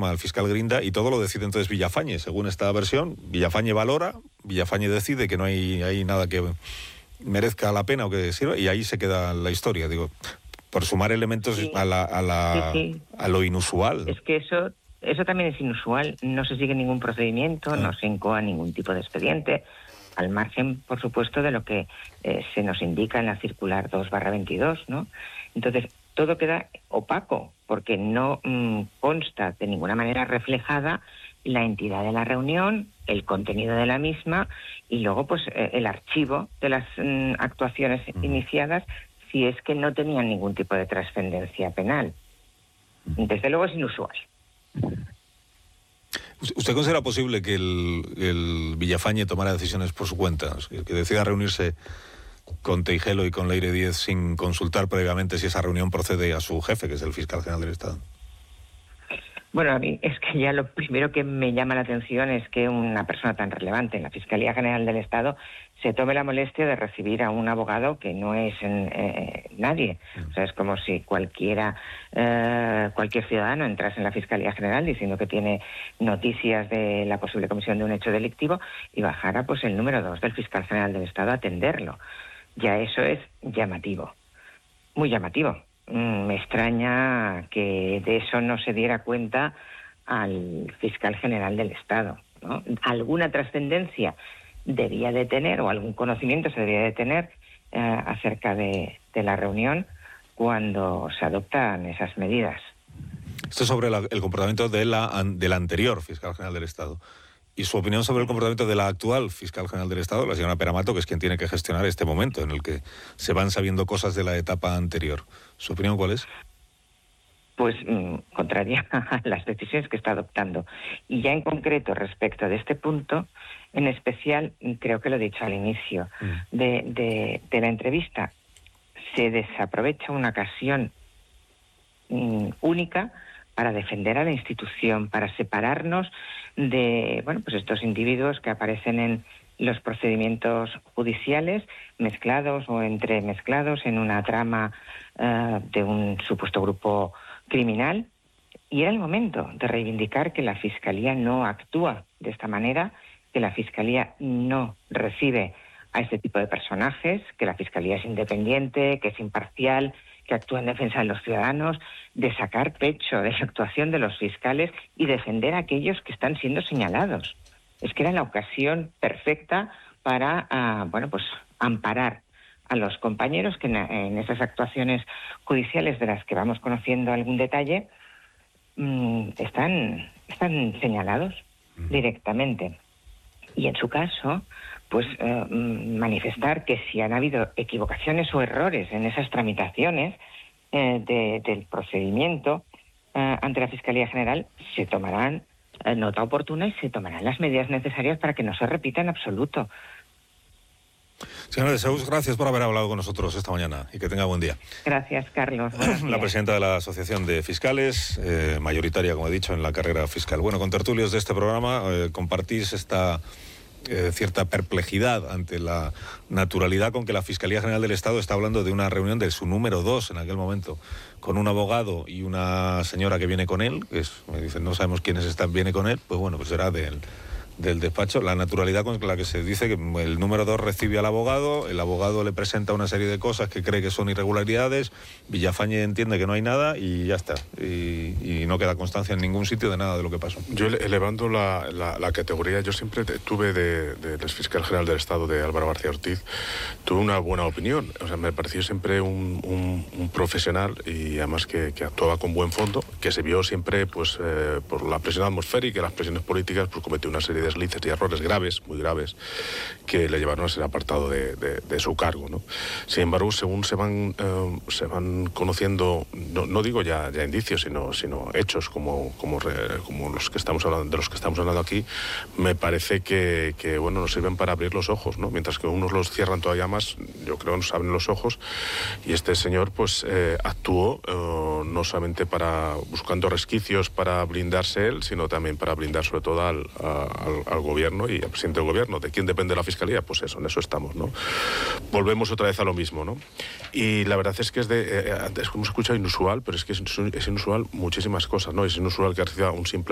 llama al fiscal Grinda, y todo lo decide entonces Villafañe. Según esta versión, Villafañe valora, Villafañe decide que no hay nada que merezca la pena o que sirva, y ahí se queda la historia, digo, por sumar elementos Sí. a lo inusual. Es que eso también es inusual. No se sigue ningún procedimiento, no se incoa ningún tipo de expediente, al margen, por supuesto, de lo que se nos indica en la circular 2/22, ¿no? Entonces, todo queda opaco, porque no consta de ninguna manera reflejada la entidad de la reunión, el contenido de la misma y luego pues el archivo de las actuaciones iniciadas, si es que no tenían ningún tipo de trascendencia penal. Desde luego es inusual. ¿Usted considera posible que el Villafañe tomara decisiones por su cuenta? Que decida reunirse con Teijelo y con Leire Díez sin consultar previamente si esa reunión procede a su jefe, que es el fiscal general del Estado. Bueno, a mí es que ya lo primero que me llama la atención es que una persona tan relevante en la Fiscalía General del Estado se tome la molestia de recibir a un abogado que no es nadie. O sea, es como si cualquier ciudadano entrase en la Fiscalía General diciendo que tiene noticias de la posible comisión de un hecho delictivo y bajara pues el número 2 del Fiscal General del Estado a atenderlo. Ya eso es llamativo, muy llamativo. Me extraña que de eso no se diera cuenta al fiscal general del Estado, ¿no? Alguna trascendencia debía de tener o algún conocimiento se debía de tener acerca de la reunión cuando se adoptan esas medidas. Esto es sobre el comportamiento del anterior fiscal general del Estado. Y su opinión sobre el comportamiento de la actual fiscal general del Estado, la señora Pera Mato, que es quien tiene que gestionar este momento en el que se van sabiendo cosas de la etapa anterior. ¿Su opinión cuál es? Pues contraria a las decisiones que está adoptando. Y ya en concreto respecto de este punto, en especial, creo que lo he dicho al inicio de la entrevista, se desaprovecha una ocasión única para defender a la institución, para separarnos de pues estos individuos que aparecen en los procedimientos judiciales mezclados o entremezclados en una trama de un supuesto grupo criminal. Y era el momento de reivindicar que la Fiscalía no actúa de esta manera, que la Fiscalía no recibe a este tipo de personajes, que la Fiscalía es independiente, que es imparcial, que actúa en defensa de los ciudadanos, de sacar pecho de la actuación de los fiscales y defender a aquellos que están siendo señalados. Es que era la ocasión perfecta para amparar a los compañeros que en esas actuaciones judiciales de las que vamos conociendo algún detalle están señalados directamente. Y en su caso, pues manifestar que si han habido equivocaciones o errores en esas tramitaciones del procedimiento ante la Fiscalía General, se tomarán nota oportuna y se tomarán las medidas necesarias para que no se repita en absoluto. Señora de Seus, gracias por haber hablado con nosotros esta mañana y que tenga buen día. Gracias, Carlos. La presidenta de la Asociación de Fiscales, mayoritaria, como he dicho, en la carrera fiscal. Bueno, con tertulios de este programa compartís esta cierta perplejidad ante la naturalidad con que la Fiscalía General del Estado está hablando de una reunión de su número 2 en aquel momento, con un abogado y una señora que viene con él, me dicen, no sabemos quiénes viene con él, pues bueno, pues será del despacho. La naturalidad con la que se dice que el número 2 recibe al abogado, el abogado le presenta una serie de cosas que cree que son irregularidades, Villafañe entiende que no hay nada y ya está, y no queda constancia en ningún sitio de nada de lo que pasó. Yo elevando la categoría, yo siempre tuve del fiscal general del Estado, de Álvaro García Ortiz, tuve una buena opinión. O sea, me pareció siempre un profesional y además que actuaba con buen fondo, que se vio siempre pues por la presión atmosférica y las presiones políticas, pues cometió una serie de deslices y errores graves, muy graves, que le llevaron a ser apartado de su cargo, ¿no? Sin embargo, según se van conociendo, no digo ya indicios, sino hechos como los que estamos hablando, de los que estamos hablando aquí, me parece que nos sirven para abrir los ojos, ¿no? Mientras que unos los cierran todavía más, yo creo que nos abren los ojos, y este señor pues actuó no solamente buscando resquicios para blindarse él, sino también para blindar sobre todo al gobierno y al presidente del gobierno. ¿De quién depende la Fiscalía? Pues eso, en eso estamos, ¿no? Volvemos otra vez a lo mismo, ¿no? Y la verdad es que es como hemos escuchado, inusual, pero es que es inusual muchísimas cosas, ¿no? Es inusual que reciba un simple